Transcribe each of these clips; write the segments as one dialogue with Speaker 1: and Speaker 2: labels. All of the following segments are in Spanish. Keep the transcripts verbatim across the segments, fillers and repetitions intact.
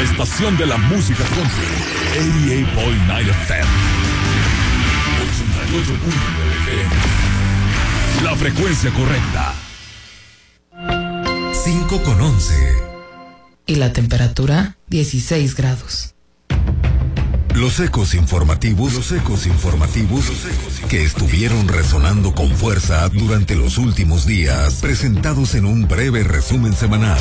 Speaker 1: estación de la música country, ochenta y ocho punto nueve F M. ochenta y ocho punto nueve F M. La frecuencia correcta.
Speaker 2: cinco con once.
Speaker 3: Y la temperatura, dieciséis grados.
Speaker 2: Los ecos informativos, los ecos informativos, los ecos que estuvieron resonando con fuerza durante los últimos días, presentados en un breve resumen semanal.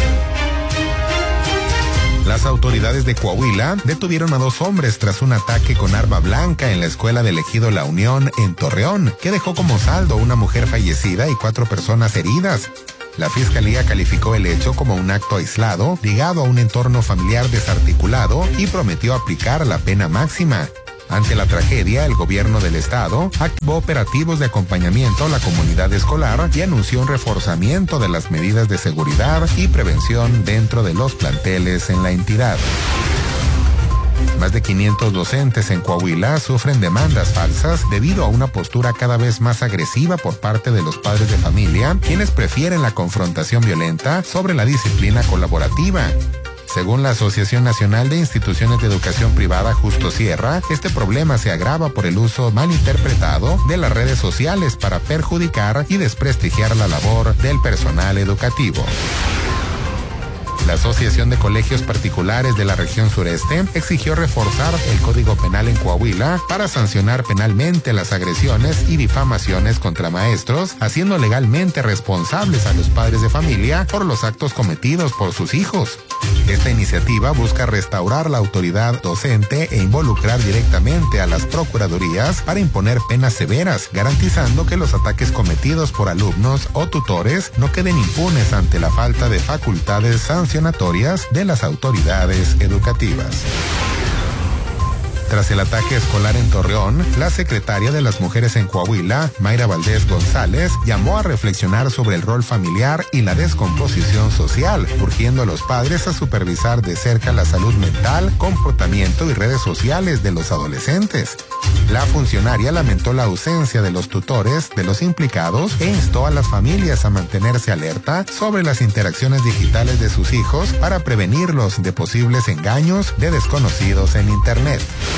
Speaker 4: Las autoridades de Coahuila detuvieron a dos hombres tras un ataque con arma blanca en la escuela del Ejido La Unión en Torreón, que dejó como saldo una mujer fallecida y cuatro personas heridas. La Fiscalía calificó el hecho como un acto aislado, ligado a un entorno familiar desarticulado y prometió aplicar la pena máxima. Ante la tragedia, el gobierno del estado activó operativos de acompañamiento a la comunidad escolar y anunció un reforzamiento de las medidas de seguridad y prevención dentro de los planteles en la entidad. Más de quinientos docentes en Coahuila sufren demandas falsas debido a una postura cada vez más agresiva por parte de los padres de familia, quienes prefieren la confrontación violenta sobre la disciplina colaborativa. Según la Asociación Nacional de Instituciones de Educación Privada Justo Sierra, este problema se agrava por el uso malinterpretado de las redes sociales para perjudicar y desprestigiar la labor del personal educativo. La Asociación de Colegios Particulares de la Región Sureste exigió reforzar el Código Penal en Coahuila para sancionar penalmente las agresiones y difamaciones contra maestros, haciendo legalmente responsables a los padres de familia por los actos cometidos por sus hijos. Esta iniciativa busca restaurar la autoridad docente e involucrar directamente a las procuradurías para imponer penas severas, garantizando que los ataques cometidos por alumnos o tutores no queden impunes ante la falta de facultades sancionatorias de las autoridades educativas. Tras el ataque escolar en Torreón, la secretaria de las Mujeres en Coahuila, Mayra Valdés González, llamó a reflexionar sobre el rol familiar y la descomposición social, urgiendo a los padres a supervisar de cerca la salud mental, comportamiento y redes sociales de los adolescentes. La funcionaria lamentó la ausencia de los tutores de los implicados e instó a las familias a mantenerse alerta sobre las interacciones digitales de sus hijos para prevenirlos de posibles engaños de desconocidos en Internet.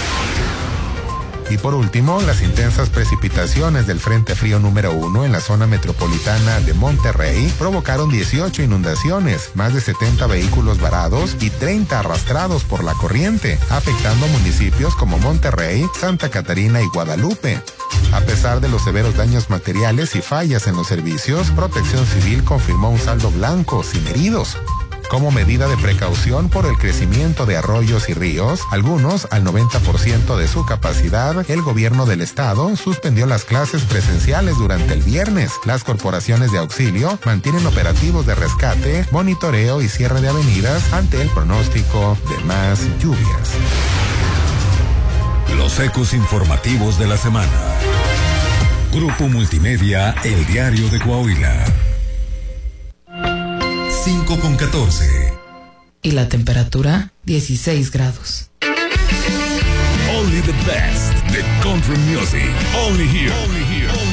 Speaker 4: Y por último, las intensas precipitaciones del Frente Frío número uno en la zona metropolitana de Monterrey provocaron dieciocho inundaciones, más de setenta vehículos varados y treinta arrastrados por la corriente, afectando municipios como Monterrey, Santa Catarina y Guadalupe. A pesar de los severos daños materiales y fallas en los servicios, Protección Civil confirmó un saldo blanco sin heridos. Como medida de precaución por el crecimiento de arroyos y ríos, algunos al noventa por ciento de su capacidad, el gobierno del estado suspendió las clases presenciales durante el viernes. Las corporaciones de auxilio mantienen operativos de rescate, monitoreo y cierre de avenidas ante el pronóstico de más lluvias.
Speaker 2: Los ecos informativos de la semana. Grupo Multimedia, El Diario de Coahuila. cinco con catorce.
Speaker 3: Y la temperatura, dieciséis grados.
Speaker 1: Only the best, the country music, only here, only here.